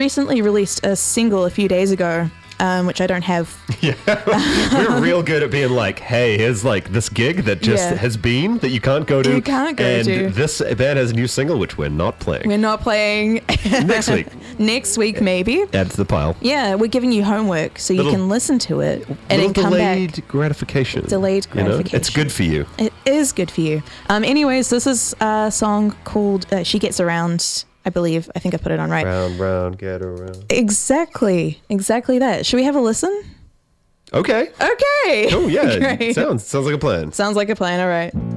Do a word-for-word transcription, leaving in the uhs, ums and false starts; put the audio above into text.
recently released a single a few days ago, um, which I don't have. Yeah, we're real good at being like, hey, here's like this gig that just Yeah. has been that you can't go to. You can't go and to. this band has a new single, which we're not playing. We're not playing Next week. Next week, maybe. Add to the pile. Yeah, we're giving you homework so you Little- can listen to it and Little then come delayed back. gratification. Delayed You know? gratification. It's good for you. It is good for you. Um, anyways, this is a song called uh, She Gets Around, I believe. I think I put it on right. Round, round, get around. Exactly. Exactly that. Should we have a listen? Okay. Okay. Oh, yeah. Great. Sounds sounds like a plan. Sounds like a plan. All right.